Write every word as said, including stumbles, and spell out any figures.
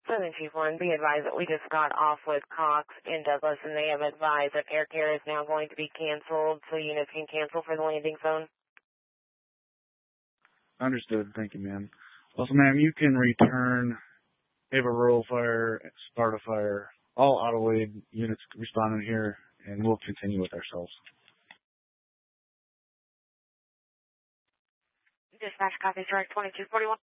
Southern Chief one, be advised that we just got off with Cox in Douglas, and they have advised that air care is now going to be canceled, so units can cancel for the landing zone. Understood. Thank you, ma'am. Also, ma'am, you can return Ava Rural Fire, Sparta Fire, all auto-aid units responding here, and we'll continue with ourselves. Dispatch copy, direct twenty-two forty-one.